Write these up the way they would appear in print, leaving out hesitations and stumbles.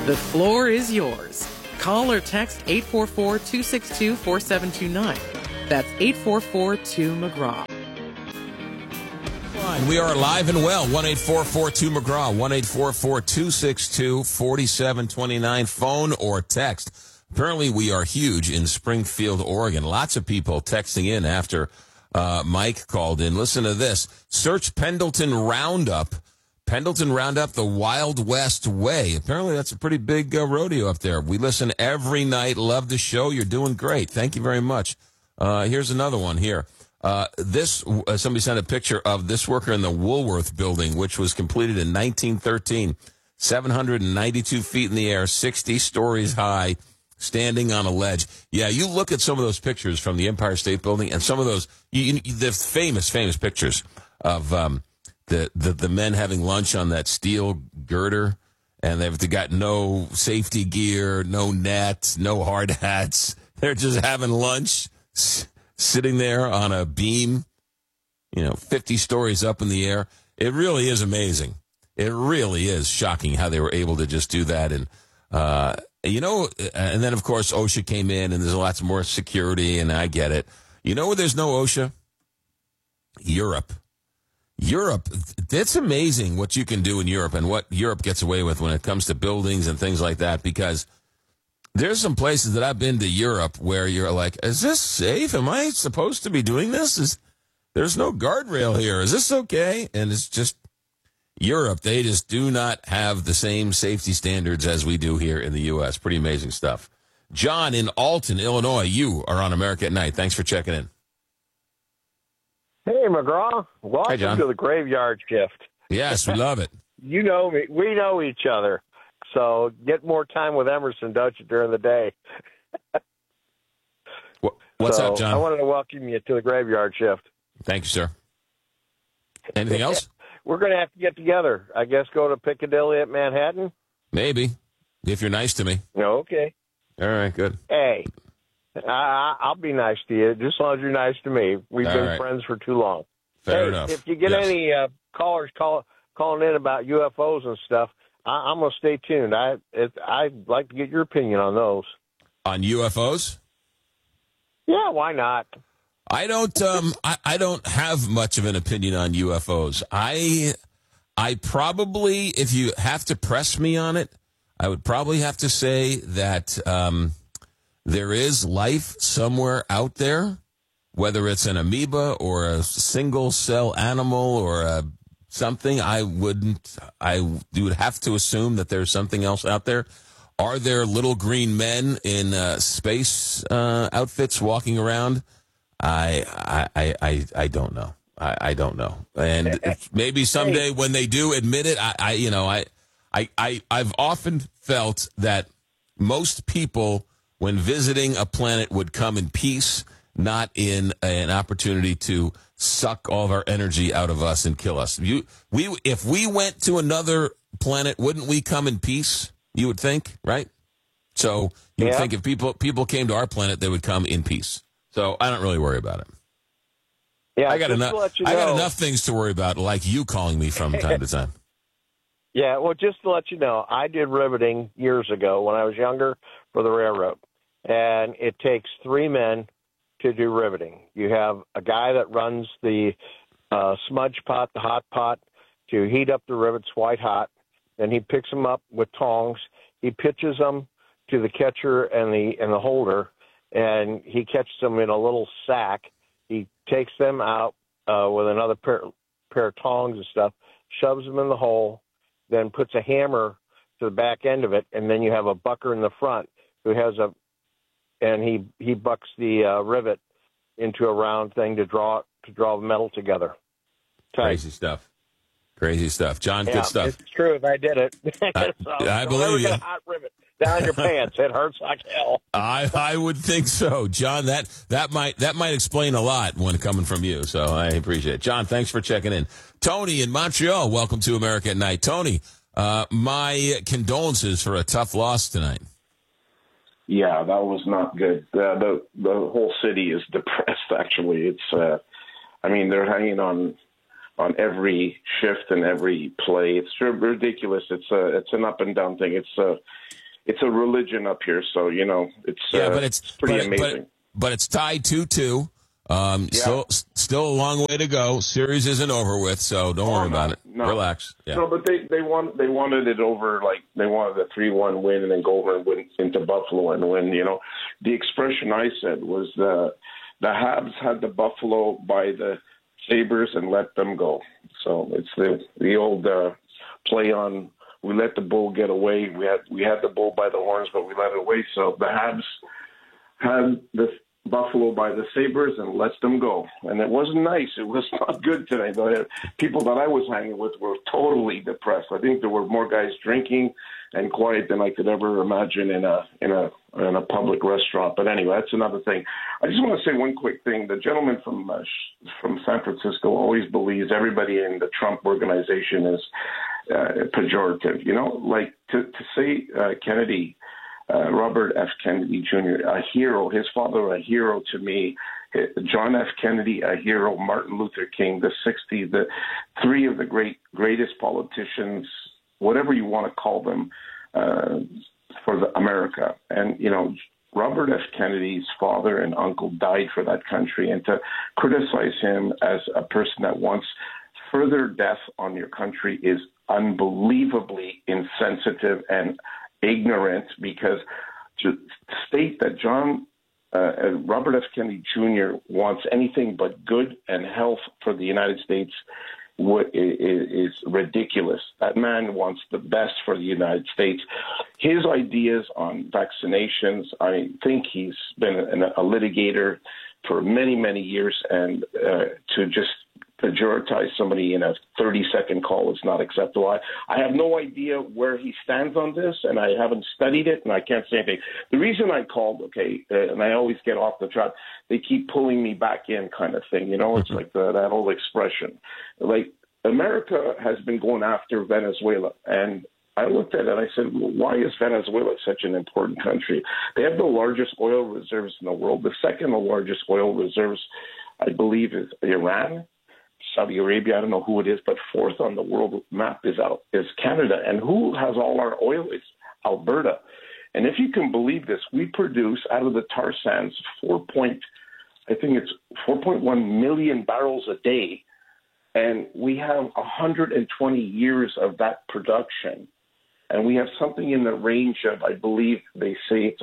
The floor is yours. Call or text 844-262-4729. That's 844-2-McGraw. We are alive and well. 1-844-2-McGraw. 1-844-262-4729. Phone or text. Apparently, we are huge in Springfield, Oregon. Lots of people texting in after Mike called in. Listen to this. Search Pendleton Roundup. Pendleton Roundup, the Wild West Way. Apparently, that's a pretty big rodeo up there. We listen every night. Love the show. You're doing great. Thank you very much. Here's another one here. Somebody sent a picture of this worker in the Woolworth building, which was completed in 1913. 792 feet in the air, 60 stories high, standing on a ledge. Yeah, you look at some of those pictures from the Empire State Building and some of those, the famous pictures of the men having lunch on that steel girder, and they've got no safety gear, no net, no hard hats. They're just having lunch, sitting there on a beam, 50 stories up in the air. It really is amazing. It really is shocking how they were able to just do that. And, and then, of course, OSHA came in, and there's lots more security, and I get it. You know where there's no OSHA? Europe. It's amazing what you can do in Europe and what Europe gets away with when it comes to buildings and things like that, because there's some places that I've been to Europe where you're like, is this safe? Am I supposed to be doing this? There's no guardrail here. Is this okay? And it's just Europe. They just do not have the same safety standards as we do here in the U.S. Pretty amazing stuff. John in Alton, Illinois, you are on America at Night. Thanks for checking in. Hey, McGraw. Welcome John. to the Graveyard Shift. Yes, we love it. You know me. We know each other. So get more time with Emerson, don't you, during the day? What's up, John? I wanted to welcome you to the Graveyard Shift. Thank you, sir. Anything else? We're going to have to get together. I guess go to Piccadilly at Manhattan? Maybe, if you're nice to me. Okay. All right, good. Hey, I'll be nice to you, just as long as you're nice to me. We've been friends for too long. Fair enough. If you get any callers calling in about UFOs and stuff, I'm going to stay tuned. I'd like to get your opinion on those. On UFOs? Yeah, why not? I don't. I don't have much of an opinion on UFOs. I probably, if you have to press me on it, I would probably have to say that there is life somewhere out there, whether it's an amoeba or a single cell animal or something. You would have to assume that there's something else out there. Are there little green men in space outfits walking around? I don't know. I don't know. And maybe someday when they do admit it, I've often felt that most people, when visiting a planet, would come in peace, not in an opportunity to suck all of our energy out of us and kill us. If we went to another planet, wouldn't we come in peace? You would think, right? So you would think if people came to our planet, they would come in peace. So I don't really worry about it. Yeah, I got enough things to worry about, like you calling me from time to time. Yeah, well, just to let you know, I did riveting years ago when I was younger for the railroad, and it takes 3 men to do riveting. You have a guy that runs the smudge pot, the hot pot, to heat up the rivets white hot. Then he picks them up with tongs. He pitches them to the catcher and the holder, and he catches them in a little sack. He takes them out with another pair of tongs and stuff, shoves them in the hole, then puts a hammer to the back end of it, and then you have a bucker in the front who has and he bucks the rivet into a round thing to draw the metal together. Crazy stuff. John, good stuff. It's true if I did it. I believe you. Get a hot rivet down your pants. It hurts like hell. I would think so, John. That might explain a lot when coming from you. So I appreciate it, John. Thanks for checking in. Tony in Montreal, welcome to America at Night. Tony, my condolences for a tough loss tonight. Yeah, that was not good. The whole city is depressed. Actually, it's. They're hanging on on every shift and every play. It's ridiculous. It's an up and down thing. It's a religion up here. So it's pretty amazing. But it's tied 2-2. Still a long way to go. Series isn't over with, so don't worry about it. No. Relax. Yeah. No, but they wanted it over, like they wanted a 3-1 win and then go over and win into Buffalo and win. The expression I said was the Habs had the Buffalo by the Sabres and let them go. So it's the old play on. We let the bull get away. We had the bull by the horns, but we let it away. So the Habs had the Buffalo by the Sabres and let them go. And it wasn't nice. It was not good today. The people that I was hanging with were totally depressed. I think there were more guys drinking and quiet than I could ever imagine in a public restaurant. But anyway, that's another thing. I just want to say one quick thing. The gentleman from San Francisco always believes everybody in the Trump organization is pejorative. Like to say Kennedy, Robert F. Kennedy Jr., a hero, his father a hero to me, John F. Kennedy a hero, Martin Luther King, the 60s, the three of the greatest politicians, whatever you want to call them, for America. And, Robert F. Kennedy's father and uncle died for that country, and to criticize him as a person that wants further death on your country is unbelievably insensitive and ignorant, because to state that Robert F. Kennedy Jr. wants anything but good and health for the United States is ridiculous. That man wants the best for the United States. His ideas on vaccinations, I think he's been a litigator for many, many years, and to just pejoratize somebody in a 30-second call is not acceptable. I have no idea where he stands on this, and I haven't studied it, and I can't say anything. The reason I called, and I always get off the track, they keep pulling me back in kind of thing. It's like that old expression. Like, America has been going after Venezuela, and I looked at it and I said, well, why is Venezuela such an important country? They have the largest oil reserves in the world. The second largest oil reserves, I believe, is Iran. Saudi Arabia, I don't know who it is, but fourth on the world map is Canada. And who has all our oil? It's Alberta. And if you can believe this, we produce out of the tar sands 4.1 million barrels a day. And we have 120 years of that production. And we have something in the range of, I believe they say it's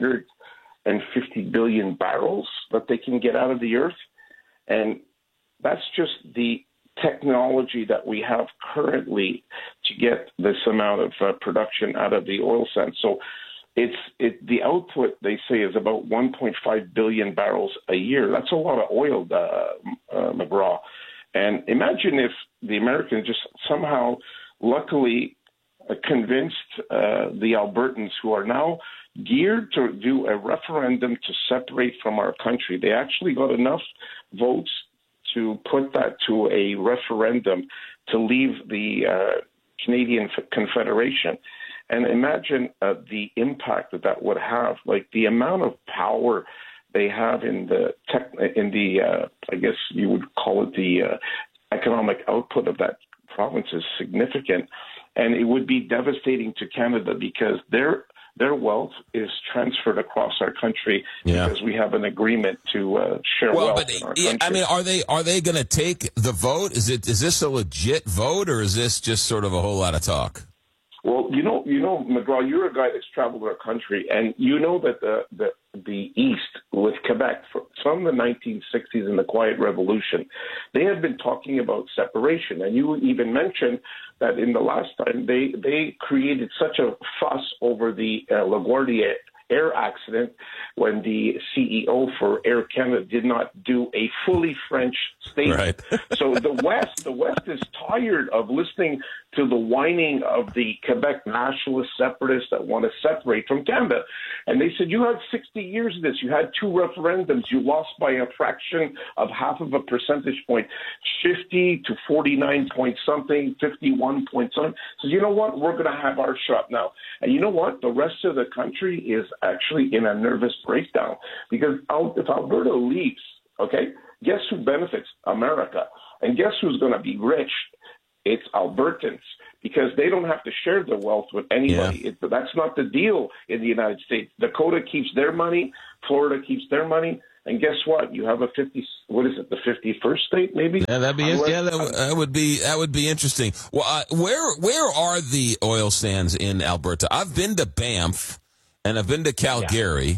150 billion barrels that they can get out of the earth. And that's just the technology that we have currently to get this amount of production out of the oil sands. So the output, they say, is about 1.5 billion barrels a year. That's a lot of oil, McGraw. And imagine if the Americans just somehow, luckily, convinced the Albertans, who are now geared to do a referendum to separate from our country. They actually got enough votes to put that to a referendum to leave the Canadian Confederation. And imagine the impact that would have, like the amount of power they have in the I guess you would call it the economic output of that province is significant. And it would be devastating to Canada because their wealth is transferred across our country because we have an agreement to share wealth in our country. I mean, are they going to take the vote? Is this a legit vote, or is this just sort of a whole lot of talk? Well, you know, McGraw, you're a guy that's traveled our country, and you know that the East with Quebec from the 1960s and the Quiet Revolution, they had been talking about separation, and you even mentioned that in the last time they created such a fuss over the LaGuardia air accident when the CEO for Air Canada did not do a fully French statement. Right. So the West is tired of listening to the whining of the Quebec nationalist separatists that want to separate from Canada. And they said, you had 60 years of this. You had two referendums. You lost by a fraction of half of a percentage point, 50 to 49 point something, 51 point something. So you know what? We're going to have our shot now. And you know what? The rest of the country is actually in a nervous breakdown because if Alberta leaves, okay, guess who benefits? America. And guess who's going to be rich? It's Albertans, because they don't have to share their wealth with anybody. Yeah. That's not the deal in the United States. Dakota keeps their money, Florida keeps their money, and guess what? You have the 51st state, maybe? Yeah, that would be interesting. Well, where are the oil sands in Alberta? I've been to Banff and I've been to Calgary.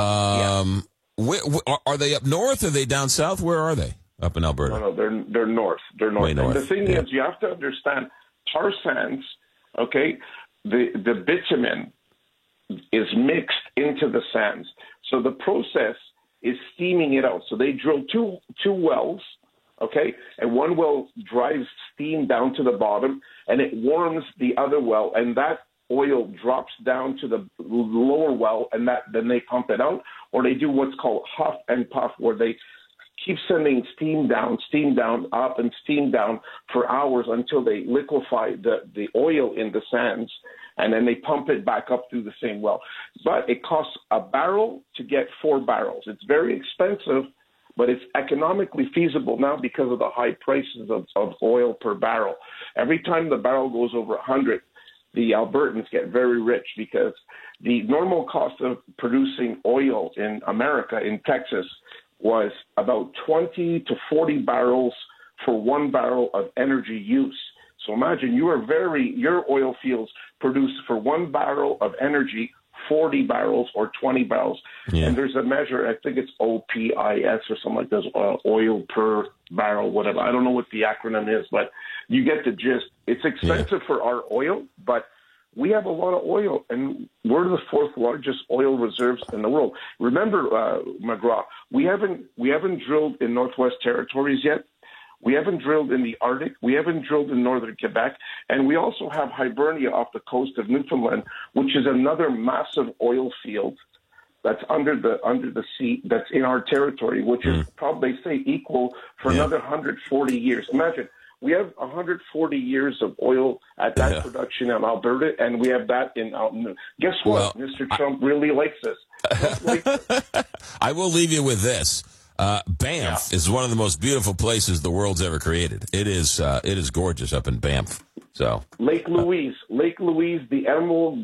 Where, are they up north? Are they down south? Where are they? Up in Alberta? No, they're north. They're north. Way north. And the thing is, you have to understand, tar sands, okay, the bitumen is mixed into the sands. So the process is steaming it out. So they drill two wells, okay, and one well drives steam down to the bottom, and it warms the other well, and that oil drops down to the lower well, and then they pump it out, or they do what's called huff and puff, where they keep sending steam down, up and steam down for hours until they liquefy the oil in the sands, and then they pump it back up through the same well. But it costs a barrel to get 4 barrels. It's very expensive, but it's economically feasible now because of the high prices of oil per barrel. Every time the barrel goes over 100, the Albertans get very rich, because the normal cost of producing oil in America, in Texas, was about 20 to 40 barrels for 1 barrel of energy use. So imagine your oil fields produce for 1 barrel of energy 40 barrels or 20 barrels. Yeah. And there's a measure, I think it's OPIS or something like this, oil per barrel, whatever. I don't know what the acronym is, but you get the gist. It's expensive for our oil, but we have a lot of oil, and we're the 4th largest oil reserves in the world. Remember, McGraw, we haven't drilled in Northwest Territories yet. We haven't drilled in the Arctic. We haven't drilled in northern Quebec. And we also have Hibernia off the coast of Newfoundland, which is another massive oil field that's under the sea, that's in our territory, which is probably, they say, equal for another 140 years. Imagine. We have 140 years of oil at that production in Alberta, and we have that in Alberta. Guess what? Well, Mr. Trump really likes this. I will leave you with this. Banff is one of the most beautiful places the world's ever created. It is gorgeous up in Banff. So Lake Louise, the emerald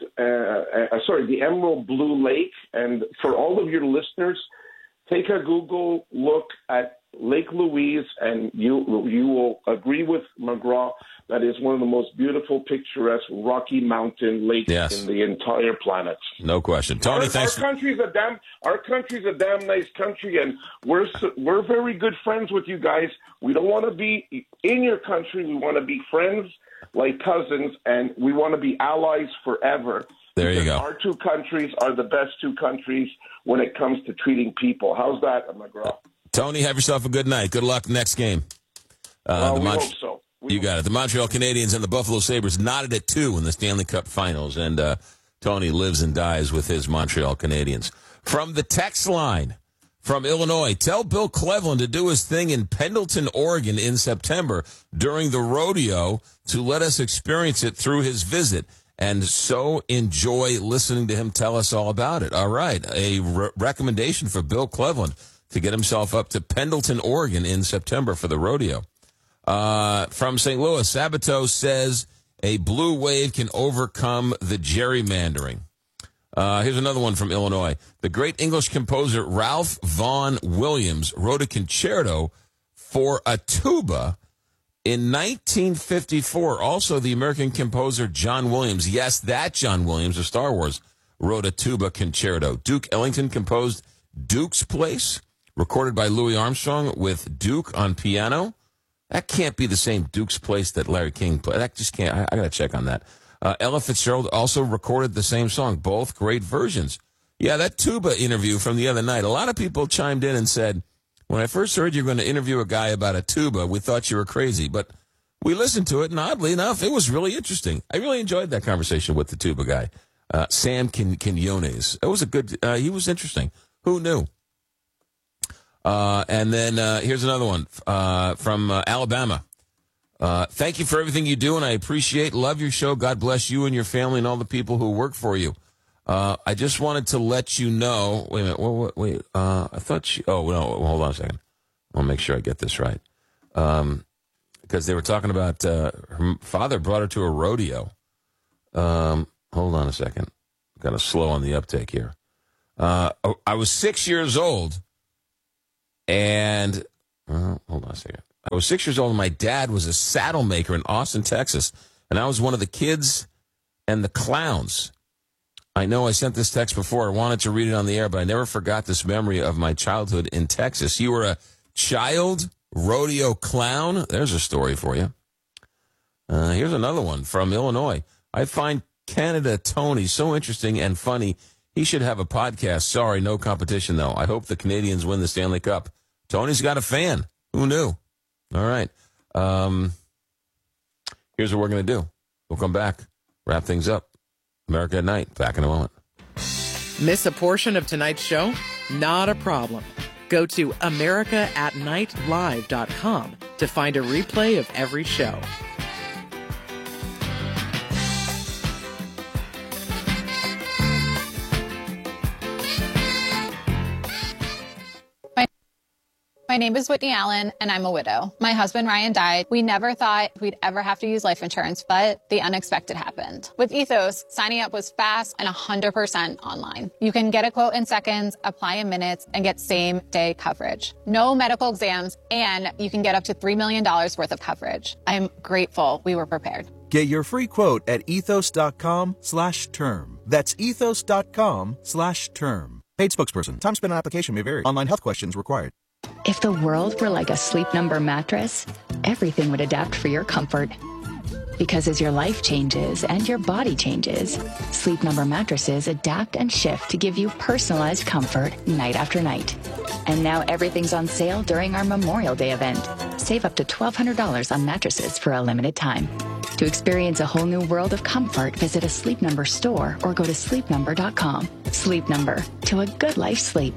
the emerald blue lake. And for all of your listeners, take a Google look at Lake Louise, and you will agree with McGraw that is one of the most beautiful, picturesque Rocky Mountain lakes in the entire planet. No question, Tony. Thanks. Our country's a damn nice country, and we're very good friends with you guys. We don't want to be in your country. We want to be friends like cousins, and we want to be allies forever. There you go. Our 2 countries are the best 2 countries when it comes to treating people. How's that, McGraw? Tony, have yourself a good night. Good luck next game. We hope so. You got it. The Montreal Canadiens and the Buffalo Sabres knotted at 2 in the Stanley Cup Finals, and Tony lives and dies with his Montreal Canadiens. From the text line from Illinois, tell Bill Cleveland to do his thing in Pendleton, Oregon in September during the rodeo to let us experience it through his visit, and so enjoy listening to him tell us all about it. All right, a recommendation for Bill Cleveland to get himself up to Pendleton, Oregon in September for the rodeo. From St. Louis, Sabato says a blue wave can overcome the gerrymandering. Here's another one from Illinois. The great English composer Ralph Vaughan Williams wrote a concerto for a tuba in 1954. Also, the American composer John Williams, yes, that John Williams of Star Wars, wrote a tuba concerto. Duke Ellington composed Duke's Place, recorded by Louis Armstrong with Duke on piano. That can't be the same Duke's Place that Larry King played. That just can't. I got to check on that. Ella Fitzgerald also recorded the same song. Both great versions. Yeah, that tuba interview from the other night, a lot of people chimed in and said, when I first heard you were going to interview a guy about a tuba, we thought you were crazy. But we listened to it, and oddly enough, it was really interesting. I really enjoyed that conversation with the tuba guy, Sam Quinones. It was a good, he was interesting. Who knew? And then here's another one from Alabama. Thank you for everything you do, and I love your show. God bless you and your family and all the people who work for you. I just wanted to let you know. Wait a minute. Wait. I thought oh, no. Hold on a second. I'll make sure I get this right. Because they were talking about her father brought her to a rodeo. Hold on a second. Got to slow on the uptake here. I was 6 years old, and hold on a second. I was 6 years old, and my dad was a saddle maker in Austin, Texas, and I was one of the kids and the clowns. I know I sent this text before. I wanted to read it on the air, but I never forgot this memory of my childhood in Texas. You were a child rodeo clown? There's a story for you. Here's another one from Illinois. I find Canada Tony so interesting and funny. He should have a podcast. Sorry, no competition, though. I hope the Canadians win the Stanley Cup. Tony's got a fan. Who knew? All right. Here's what we're going to do. We'll come back, wrap things up. America at Night. Back in a moment. Miss a portion of tonight's show? Not a problem. Go to americaatnightlive.com to find a replay of every show. My name is Whitney Allen, and I'm a widow. My husband, Ryan, died. We never thought we'd ever have to use life insurance, but the unexpected happened. With Ethos, signing up was fast and 100% online. You can get a quote in seconds, apply in minutes, and get same-day coverage. No medical exams, and you can get up to $3 million worth of coverage. I'm grateful we were prepared. Get your free quote at ethos.com/term. That's ethos.com/term. Paid spokesperson. Time spent on application may vary. Online health questions required. If the world were like a Sleep Number mattress, everything would adapt for your comfort. Because as your life changes and your body changes, Sleep Number mattresses adapt and shift to give you personalized comfort night after night. And now everything's on sale during our Memorial Day event. Save up to $1,200 on mattresses for a limited time. To experience a whole new world of comfort, visit a Sleep Number store or go to sleepnumber.com. Sleep Number, to a good life sleep.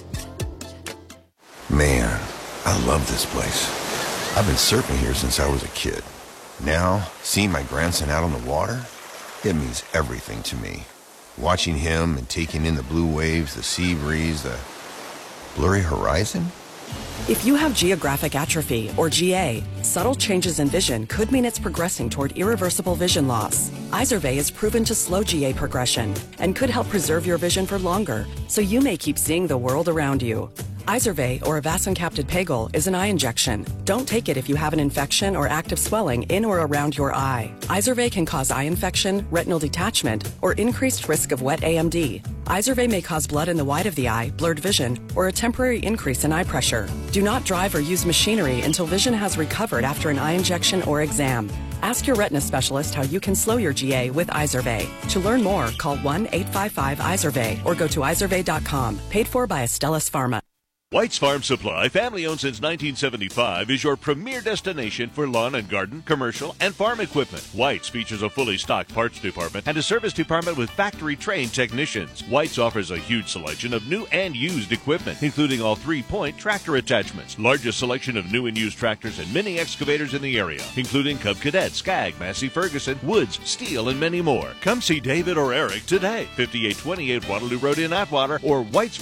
Man, I love this place. I've been surfing here since I was a kid. Now, seeing my grandson out on the water, it means everything to me. Watching him and taking in the blue waves, the sea breeze, the blurry horizon. If you have geographic atrophy, or GA, subtle changes in vision could mean it's progressing toward irreversible vision loss. Izervay is proven to slow GA progression and could help preserve your vision for longer, so you may keep seeing the world around you. Izervay, or avacincaptad pegol, is an eye injection. Don't take it if you have an infection or active swelling in or around your eye. Izervay can cause eye infection, retinal detachment, or increased risk of wet AMD. Izervay may cause blood in the white of the eye, blurred vision, or a temporary increase in eye pressure. Do not drive or use machinery until vision has recovered after an eye injection or exam. Ask your retina specialist how you can slow your GA with Izervay. To learn more, call 1-855-IZERVAY or go to izervay.com. Paid for by Astellas Pharma. White's Farm Supply, family-owned since 1975, is your premier destination for lawn and garden, commercial, and farm equipment. White's features a fully stocked parts department and a service department with factory-trained technicians. White's offers a huge selection of new and used equipment, including all 3-point tractor attachments, largest selection of new and used tractors and mini excavators in the area, including Cub Cadet, Skag, Massey Ferguson, Woods, Steel, and many more. Come see David or Eric today, 5828 Waterloo Road in Atwater, or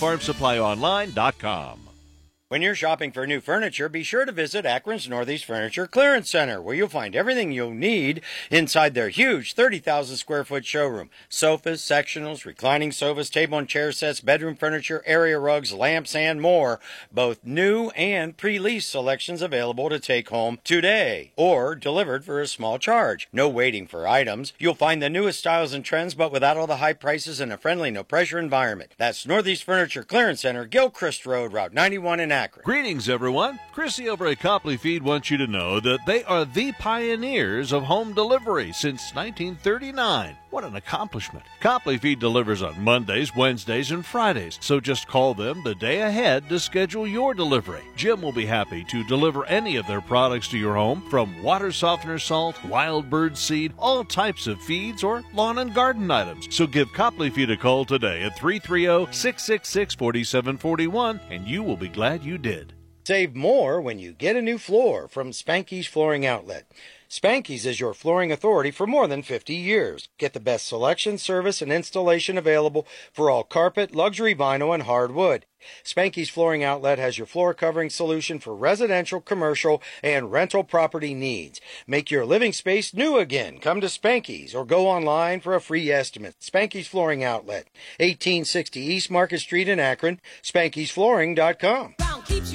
whitesfarmsupplyonline.com. When you're shopping for new furniture, be sure to visit Akron's Northeast Furniture Clearance Center, where you'll find everything you'll need inside their huge 30,000 square foot showroom. Sofas, sectionals, reclining sofas, table and chair sets, bedroom furniture, area rugs, lamps, and more. Both new and pre-leased selections available to take home today or delivered for a small charge. No waiting for items. You'll find the newest styles and trends, but without all the high prices and a friendly, no-pressure environment. That's Northeast Furniture Clearance Center, Gilchrist Road, Route 91 in Akron. Greetings, everyone. Chrissy over at Copley Feed wants you to know that they are the pioneers of home delivery since 1939. What an accomplishment. Copley Feed delivers on Mondays, Wednesdays, and Fridays, so just call them the day ahead to schedule your delivery. Jim will be happy to deliver any of their products to your home, from water softener salt, wild bird seed, all types of feeds, or lawn and garden items. So give Copley Feed a call today at 330-666-4741, and you will be glad you did. Save more when you get a new floor from Spanky's Flooring Outlet. Spanky's is your flooring authority for more than 50 years. Get the best selection, service, and installation available for all carpet, luxury vinyl, and hardwood. Spanky's Flooring Outlet has your floor covering solution for residential, commercial, and rental property needs. Make your living space new again. Come to Spanky's or go online for a free estimate. Spanky's Flooring Outlet, 1860 East Market Street in Akron, Spanky'sFlooring.com.